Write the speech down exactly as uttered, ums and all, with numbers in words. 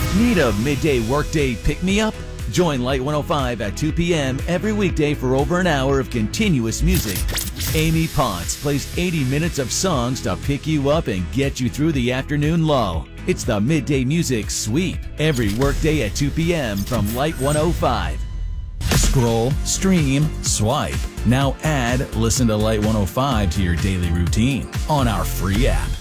Need a midday workday pick-me-up? Join Light one oh five at two p m every weekday for over an hour of continuous music. Amy Potts plays eighty minutes of songs to pick you up and get you through the afternoon lull. It's the Midday Music Sweep, every workday at two p m from Light one oh five. Scroll, stream, swipe. Now add Listen to Light one oh five to your daily routine on our free app.